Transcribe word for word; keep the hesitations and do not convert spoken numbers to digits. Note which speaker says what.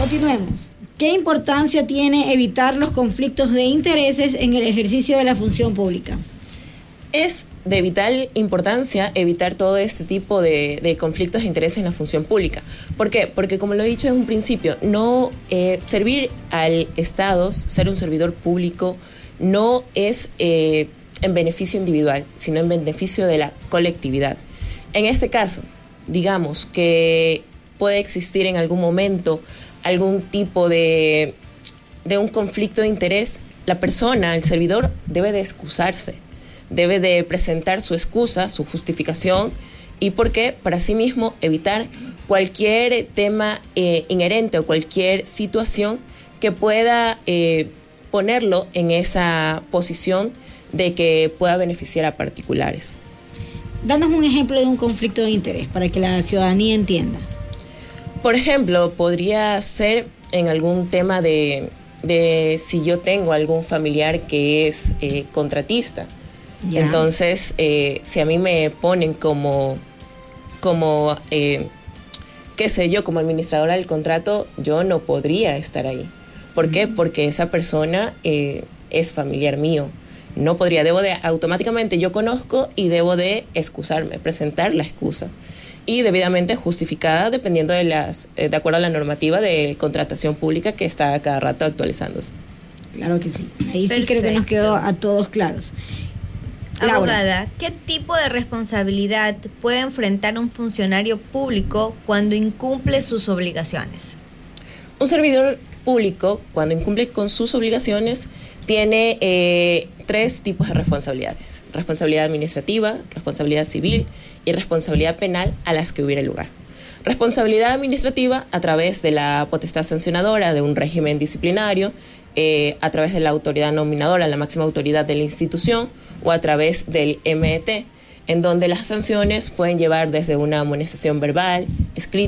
Speaker 1: Continuemos. ¿Qué importancia tiene evitar los conflictos de intereses en el ejercicio de la función pública?
Speaker 2: Es de vital importancia evitar todo este tipo de, de conflictos de interés en la función pública. ¿Por qué? Porque, como lo he dicho en un principio, no eh, servir al Estado, ser un servidor público, no es eh, en beneficio individual, sino en beneficio de la colectividad. En este caso, digamos que puede existir en algún momento algún tipo de, de un conflicto de interés, la persona, el servidor, debe de excusarse. Debe de presentar su excusa, su justificación, y por qué, para sí mismo evitar cualquier tema eh, inherente o cualquier situación que pueda eh, ponerlo en esa posición de que pueda beneficiar a particulares.
Speaker 1: Danos un ejemplo de un conflicto de interés para que la ciudadanía entienda.
Speaker 2: Por ejemplo, podría ser en algún tema de, de si yo tengo algún familiar que es eh, contratista. Ya. Entonces, eh, si a mí me ponen como, como eh, qué sé yo, como administradora del contrato, yo no podría estar ahí. ¿Por qué? Porque esa persona eh, es familiar mío. No podría, debo de, automáticamente yo conozco y debo de excusarme, presentar la excusa. Y debidamente justificada dependiendo de las, eh, de acuerdo a la normativa de contratación pública que está cada rato actualizándose.
Speaker 1: Claro que sí. Ahí Perfecto. Sí creo que nos quedó a todos claros. Laura.
Speaker 3: Abogada, ¿qué tipo de responsabilidad puede enfrentar un funcionario público cuando incumple sus obligaciones?
Speaker 2: Un servidor público, cuando incumple con sus obligaciones, tiene eh, tres tipos de responsabilidades: responsabilidad administrativa, responsabilidad civil y responsabilidad penal a las que hubiera lugar. Responsabilidad administrativa a través de la potestad sancionadora de un régimen disciplinario, eh, a través de la autoridad nominadora, la máxima autoridad de la institución, o a través del M E T, en donde las sanciones pueden llevar desde una amonestación verbal, escrita,